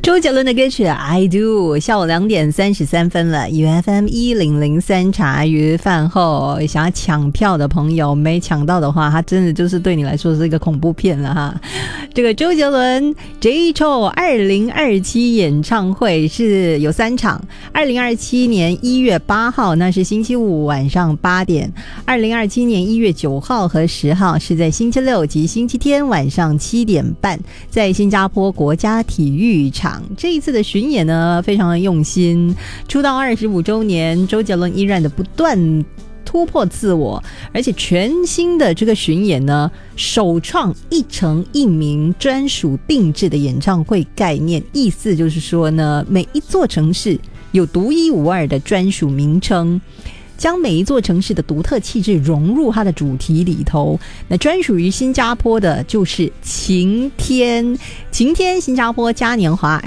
周杰伦的歌曲 I Do。 下午2点33分了， UFM 1003茶余饭后，想要抢票的朋友没抢到的话，他真的就是对你来说是一个恐怖片了哈。这个周杰伦 J-Cho 2027演唱会是有3场，2027年1月8号那是星期五晚上8点，2027年1月9号和10号是在星期六及星期天晚上7点半，在新加坡国家体育场。这一次的巡演呢非常的用心，出道25周年，周杰伦依然的不断突破自我，而且全新的这个巡演呢，首创一城一名专属定制的演唱会概念，意思就是说呢，每一座城市有独一无二的专属名称，将每一座城市的独特气质融入它的主题里头。那专属于新加坡的就是晴天，晴天新加坡嘉年华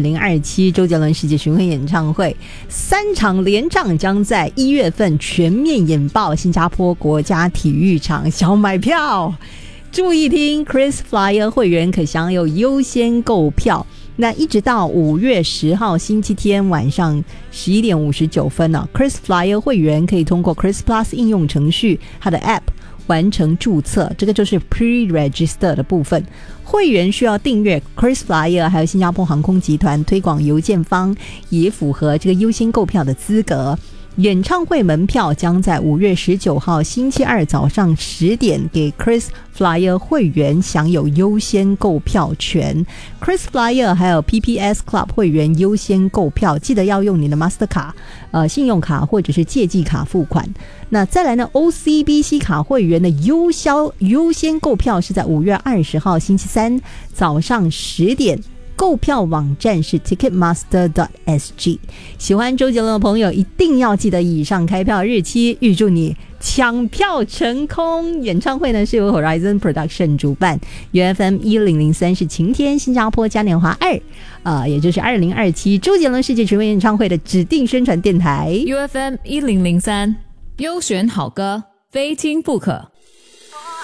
2027周杰伦世界巡回演唱会，3场连仗将在1月份全面引爆新加坡国家体育场，想买票注意听 Chris Flyer 会员可享有优先购票。那一直到5月10号星期天晚上11点59分呢，Chris Flyer 会员可以通过 Chris Plus 应用程序它的 App 完成注册，这个就是 Pre-Register 的部分。会员需要订阅 Chris Flyer 还有新加坡航空集团推广邮件方，也符合这个优先购票的资格。演唱会门票将在5月19号星期二早上10点给 Chris Flyer 会员享有优先购票权。 Chris Flyer 还有 PPS Club 会员优先购票，记得要用你的 Master 卡、信用卡或者是借记卡付款。那再来呢 OCBC 卡会员的优先购票是在5月20号星期三早上10点，购票网站是 ticketmaster.sg。 喜欢周杰伦的朋友一定要记得以上开票日期，预祝你抢票成功。演唱会呢是由 Horizon Production 主办， UFM 1003是晴天新加坡嘉年华2，也就是2027周杰伦世界巡回演唱会的指定宣传电台。 UFM 1003优选好歌，非听不可。